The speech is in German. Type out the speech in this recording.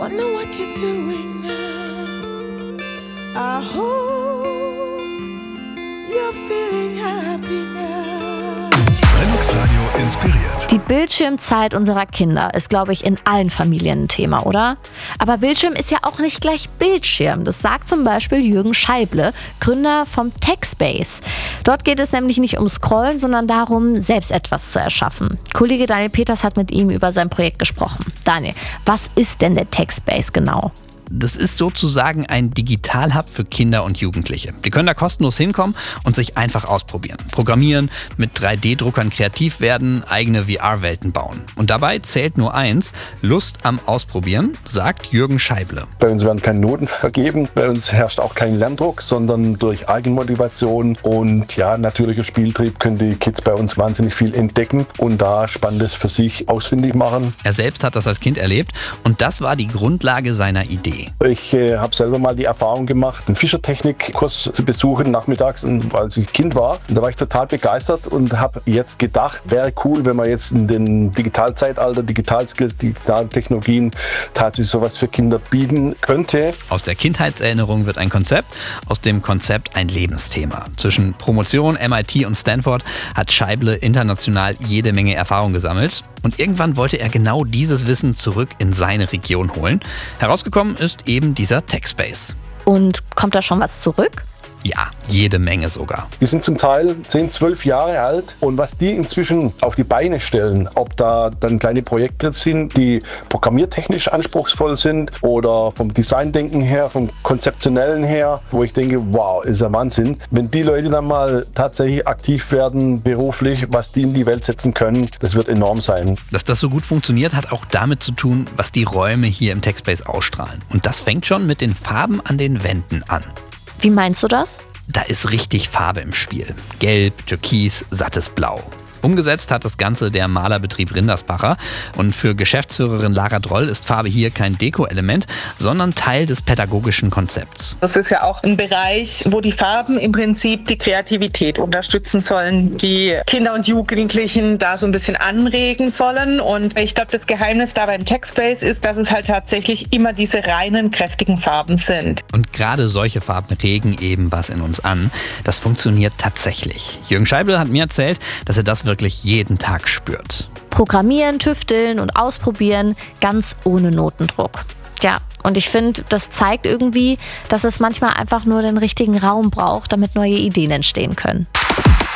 wonder what you're doing now. I hope you're feeling happy now. Linux Radio inspiriert. Die Bildschirmzeit unserer Kinder ist, glaube ich, in allen Familien ein Thema, oder? Aber Bildschirm ist ja auch nicht gleich Bildschirm. Das sagt zum Beispiel Jürgen Scheible, Gründer vom TechSpace. Dort geht es nämlich nicht um Scrollen, sondern darum, selbst etwas zu erschaffen. Kollege Daniel Peters hat mit ihm über sein Projekt gesprochen. Daniel, was ist denn der TechSpace genau? Das ist sozusagen ein Digital-Hub für Kinder und Jugendliche. Die können da kostenlos hinkommen und sich einfach ausprobieren. Programmieren, mit 3D-Druckern kreativ werden, eigene VR-Welten bauen. Und dabei zählt nur eins: Lust am Ausprobieren, sagt Jürgen Scheible. Bei uns werden keine Noten vergeben, bei uns herrscht auch kein Lerndruck, sondern durch Eigenmotivation und natürlicher Spieltrieb können die Kids bei uns wahnsinnig viel entdecken und da Spannendes für sich ausfindig machen. Er selbst hat das als Kind erlebt und das war die Grundlage seiner Idee. Ich habe selber mal die Erfahrung gemacht, einen Fischertechnikkurs zu besuchen nachmittags, als ich Kind war. Und da war ich total begeistert und habe jetzt gedacht, wäre cool, wenn man jetzt in den Digitalzeitalter, Digitalskills, Digitaltechnologien tatsächlich sowas für Kinder bieten könnte. Aus der Kindheitserinnerung wird ein Konzept, aus dem Konzept ein Lebensthema. Zwischen Promotion, MIT und Stanford hat Scheible international jede Menge Erfahrung gesammelt. Und irgendwann wollte er genau dieses Wissen zurück in seine Region holen. Herausgekommen ist eben dieser TechSpace. Und kommt da schon was zurück? Ja, jede Menge sogar. Die sind zum Teil 10, 12 Jahre alt und was die inzwischen auf die Beine stellen, ob da dann kleine Projekte sind, die programmiertechnisch anspruchsvoll sind oder vom Designdenken her, vom Konzeptionellen her, wo ich denke, wow, ist ja Wahnsinn. Wenn die Leute dann mal tatsächlich aktiv werden, beruflich, was die in die Welt setzen können, das wird enorm sein. Dass das so gut funktioniert, hat auch damit zu tun, was die Räume hier im TechSpace ausstrahlen. Und das fängt schon mit den Farben an den Wänden an. Wie meinst du das? Da ist richtig Farbe im Spiel. Gelb, Türkis, sattes Blau. Umgesetzt hat das Ganze der Malerbetrieb Rindersbacher. Und für Geschäftsführerin Lara Droll ist Farbe hier kein Deko-Element, sondern Teil des pädagogischen Konzepts. Das ist ja auch ein Bereich, wo die Farben im Prinzip die Kreativität unterstützen sollen, die Kinder und Jugendlichen da so ein bisschen anregen sollen. Und ich glaube, das Geheimnis da beim TechSpace ist, dass es halt tatsächlich immer diese reinen, kräftigen Farben sind. Und gerade solche Farben regen eben was in uns an. Das funktioniert tatsächlich. Jürgen Scheible hat mir erzählt, dass er das wirklich jeden Tag spürt. Programmieren, tüfteln und ausprobieren, ganz ohne Notendruck. Ja, und ich finde, das zeigt irgendwie, dass es manchmal einfach nur den richtigen Raum braucht, damit neue Ideen entstehen können.